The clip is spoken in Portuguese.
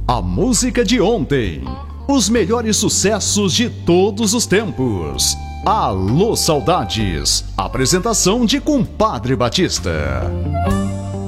A música de ontem. Os melhores sucessos de todos os tempos. Alô, saudades. Apresentação de Compadre Batista.